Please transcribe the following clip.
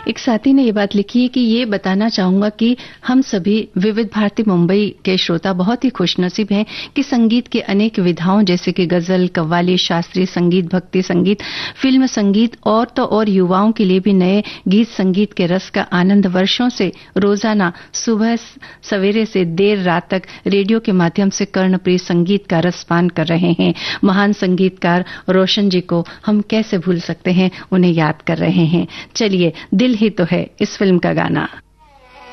एक साथी ने ये बात लिखी है कि ये बताना चाहूंगा कि हम सभी विविध भारती मुंबई के श्रोता बहुत ही खुशनसीब हैं कि संगीत के अनेक विधाओं जैसे कि गजल, कव्वाली, शास्त्रीय संगीत, भक्ति संगीत, फिल्म संगीत और तो और युवाओं के लिए भी नए गीत संगीत के रस का आनंद वर्षों से रोजाना सुबह सवेरे से देर रात तक रेडियो के माध्यम से कर्णप्रिय संगीत का रसपान कर रहे हैं। महान संगीतकार रोशन जी को हम कैसे भूल सकते हैं, उन्हें याद कर रहे हैं। चलिए, दिल ही तो है इस फिल्म का गाना।